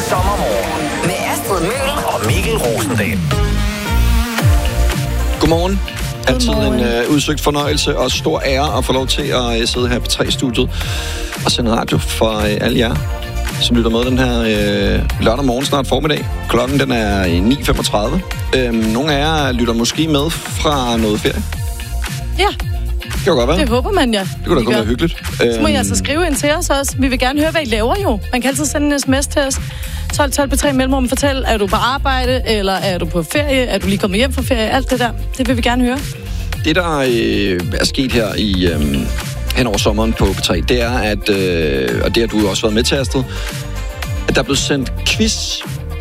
Sommermorgen med Astrid Møhl og Mikkel Rosendal. Godmorgen. Altid en udsøgt fornøjelse og stor ære at få lov til at sidde her på P3-studiet og sende radio for alle jer, som lytter med den her lørdag morgen, snart formiddag. Klokken den er 9.35. Nogle af jer lytter måske med fra noget ferie. Ja. Det kan godt være. Det håber man, ja. Det kunne da godt være hyggeligt. Så må I altså skrive ind til os også. Vi vil gerne høre, hvad I laver jo. Man kan altid sende en sms til os. 12 på 3 mellemrum. Fortæl, er du på arbejde, eller er du på ferie? Er du lige kommet hjem fra ferie? Alt det der. Det vil vi gerne høre. Det, der er sket her hen over sommeren på P3, det er, at, og det har du også været med til, Astrid, at der er blevet sendt quiz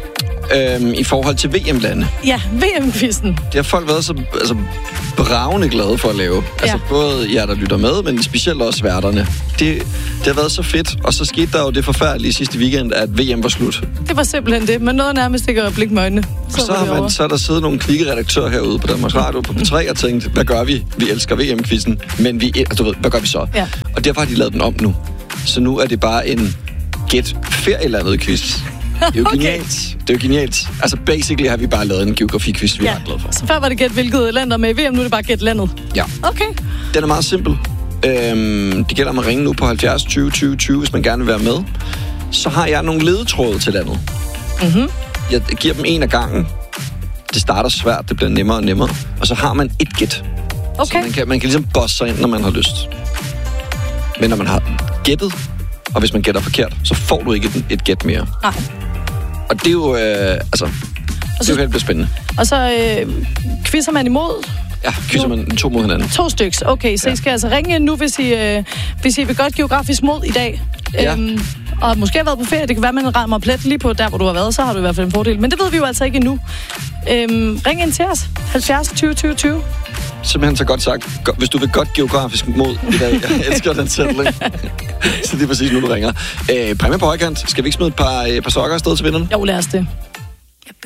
i forhold til VM-lande. Ja, VM-quizzen. Det har folk været så bravende glade for at lave. Ja. Altså både jer, der lytter med, men specielt også værterne. Det har været så fedt. Og så skete der jo det forfærdelige sidste weekend, at VM var slut. Det var simpelthen det. Men noget nærmest ikke at blikke med øjnene. Så er der siddet nogle kvikke redaktører herude på Danmarks Radio på P3 og tænkt, hvad gør vi? Vi elsker VM-quizzen. Men hvad gør vi så? Ja. Og derfor har de lavet den om nu. Så nu er det bare en gæt ferielandet-quiz. Det er jo genialt. Det er jo genialt. Altså, basically har vi bare lavet en geografi-quiz, vi er ret glade for. Så før var det gæt, hvilket land der med i VM, nu er det bare gæt landet. Ja. Okay. Den er meget simpel. Det gælder om at ringe nu på 70 20 20 20, hvis man gerne vil være med. Så har jeg nogle ledetråde til landet. Mm-hmm. Jeg giver dem en af gangen. Det starter svært, det bliver nemmere og nemmere. Og så har man et gæt. Okay. Så man kan ligesom bosse sig ind, når man har lyst. Men når man har gættet, og hvis man gætter forkert, så får du ikke et gæt mere. Nej. Og det er jo, det er jo helt spændende. Og så quizzer man imod? Ja, quizzer man 2 mod hinanden. 2 styks, okay. Så I skal altså ringe ind nu, hvis I vil godt geografisk mod i dag. Ja. Og måske har været på ferie. Det kan være, man rammer plet lige på der, hvor du har været. Så har du i hvert fald en fordel. Men det ved vi jo altså ikke endnu. Ring ind til os. 70 20 20 20. Simpelthen så godt sagt. Hvis du vil godt geografisk mod i dag. Jeg elsker den sætning. Så det er præcis nu, du ringer. Præmie på højkant. Skal vi ikke smide et par sokker afsted til vinderne? Jo, lad os det.